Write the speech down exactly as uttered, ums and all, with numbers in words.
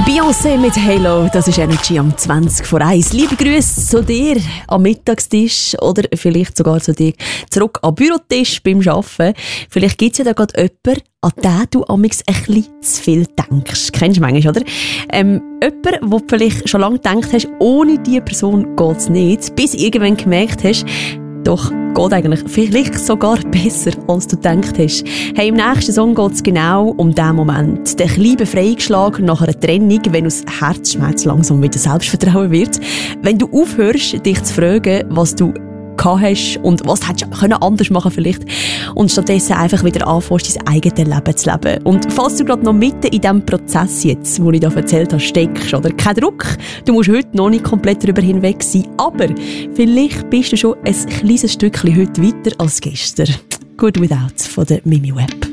Beyoncé mit Halo, das ist Energy am zwanzig vor eins. Liebe Grüße zu dir am Mittagstisch oder vielleicht sogar zu dir zurück am Bürotisch beim Arbeiten. Vielleicht gibt es ja da gerade jemanden, an den du amigs ein bisschen zu viel denkst. Kennst du manchmal, oder? Ähm, jemand, wo du vielleicht schon lange gedacht hast, ohne diese Person geht es nicht, bis irgendwann gemerkt hast, doch geht eigentlich vielleicht sogar besser, als du gedacht hast. Hey, im nächsten Song geht es genau um diesen Moment. Den kleinen Freigeschlag nach einer Trennung, wenn aus Herzschmerz langsam wieder Selbstvertrauen wird. Wenn du aufhörst, dich zu fragen, was du gehabt hast und was hättest du anders machen vielleicht und stattdessen einfach wieder anfängst, dein eigenes Leben zu leben. Und falls du gerade noch mitten in diesem Prozess jetzt, wo ich da erzählt habe, steckst, oder kein Druck, du musst heute noch nicht komplett darüber hinweg sein, aber vielleicht bist du schon ein kleines Stückchen heute weiter als gestern. Good Without von der Mimi Webb.